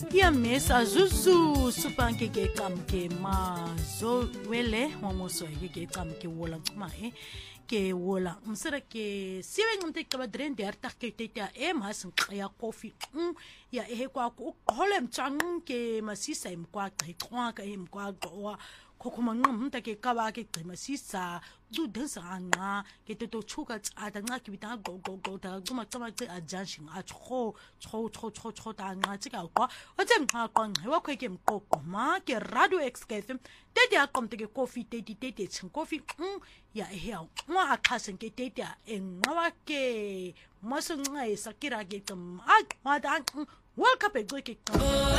Ya mesa zuzu supanke ke kamke ma zo wele wamoso ke kamke wola ma ke wola msere ke siwe ngumte ka badren de arta ke teta mas ya coffee ya kwa ku khole mtsang ke masisa imkwa qhwa ka imkwa qwa kokuma ngumta ke ka ba ke qhima sisa udesa nqa ke toto chuka tsada nqa ke bita go ta cuma ce ajanshin a cho ta nqa tsika kwa otse nqa kwa nqa kwa ke mqoqo ma ke radio XFM tete a komte ke coffee tete tsin coffee ya ya nwa akhasen ke tete enqa ke maso nqa esa kira ke tsama a da welcome ke